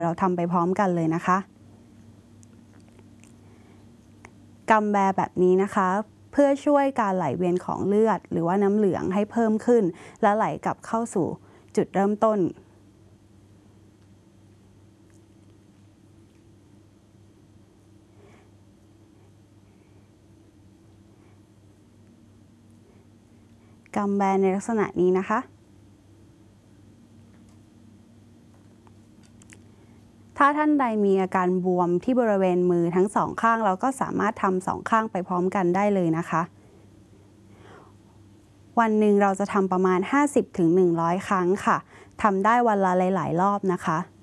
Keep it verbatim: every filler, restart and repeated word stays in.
เราทำไปพร้อมกันเลยนะคะกำแบแบบนี้นะคะเพื่อช่วยการไหลเวียนของเลือดหรือว่าน้ำเหลืองให้เพิ่มขึ้นและไหลกลับเข้าสู่จุดเริ่มต้นกำแบในลักษณะนี้นะคะถ้าท่านใดมีอาการบวมที่บริเวณมือทั้งสองข้างเราก็สามารถทำสองข้างไปพร้อมกันได้เลยนะคะวันหนึ่งเราจะทำประมาณ ห้าสิบถึงหนึ่งร้อย ครั้งค่ะทำได้วันละหลายๆรอบนะคะ